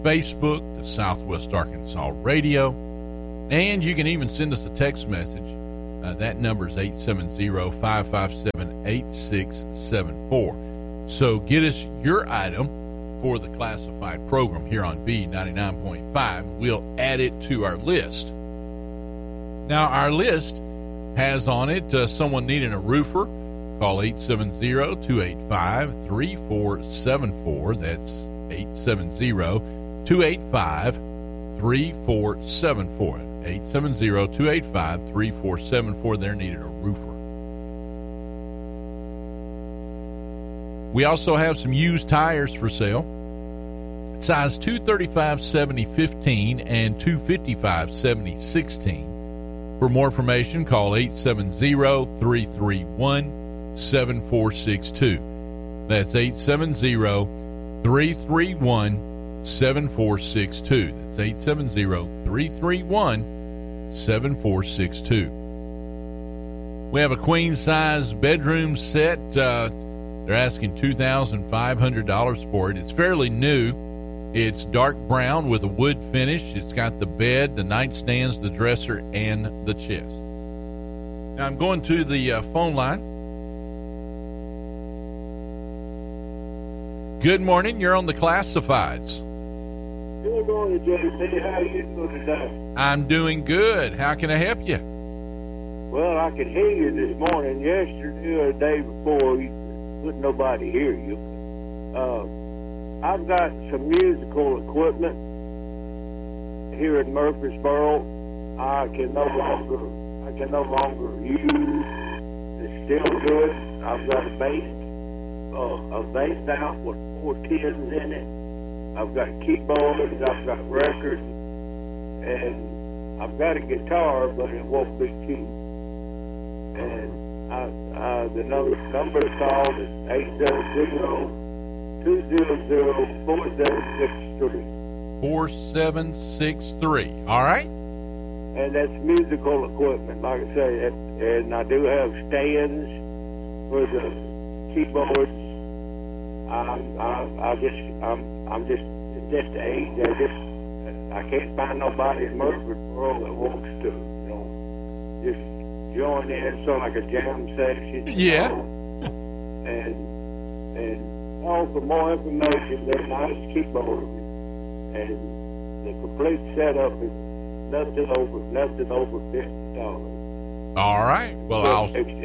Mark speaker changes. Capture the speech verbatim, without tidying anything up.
Speaker 1: Facebook, the Southwest Arkansas Radio, and you can even send us a text message. Uh, that number is eight seven zero, five five seven, eight six seven four. So get us your item for the classified program here on B ninety-nine point five. We'll add it to our list. Now, our list has on it uh, someone needing a roofer. Call eight seven zero, two eight five, three four seven four. That's eight seven zero, two eight five, three four seven four. eight seven zero, two eight five, three four seven four. They're needed a roofer. We also have some used tires for sale. Size two thirty-five seventy fifteen and two fifty-five seventy sixteen. For more information, call eight seven zero, three three one, seven four six two. That's eight seven zero, three three one, seven four six two. That's eight seven zero, three three one, seven four six two. We have a queen-size bedroom set. Uh, they're asking two thousand five hundred dollars for it. It's fairly new. It's dark brown with a wood finish. It's got the bed, the nightstands, the dresser, and the chest. Now I'm going to the uh, phone line. Good morning. You're on the classifieds.
Speaker 2: Good morning, J C. How are you doing today?
Speaker 1: I'm doing good. How can I help you?
Speaker 2: Well, I could hear you this morning. Yesterday or the day before, you couldn't nobody hear you. Uh, I've got some musical equipment here in Murfreesboro. I can no longer, I can no longer use. It's still good. I've got a bass, uh, a bass out with four tens in it. I've got keyboards. I've got records, and I've got a guitar, but it won't be cheap. And I, uh, the number number to call is eight seven zero. two zero zero, four seven six three.
Speaker 1: four seven six three. All right.
Speaker 2: And that's musical equipment, like I say. And I do have stands for the keyboards. I'm, I, I just, I'm, I'm just, at this age, I just, I can't find nobody in Murfreesboro that wants to, you know, just join in, sort of like a jam session.
Speaker 1: Yeah.
Speaker 2: And, and, Oh, for more information, they're nice keyboards, and the complete setup is nothing over nothing over fifty dollars.
Speaker 1: All right. Well, I'll